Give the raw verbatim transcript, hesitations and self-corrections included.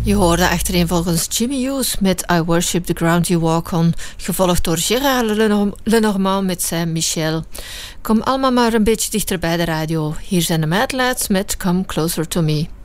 Je hoorde achtereenvolgens Jimmy Hughes met I Worship the Ground You Walk On, gevolgd door Gérard Lenorm- Lenormand met Saint-Michel. Kom allemaal maar een beetje dichter bij de radio. Hier zijn de Mad Lads met Come Closer to Me.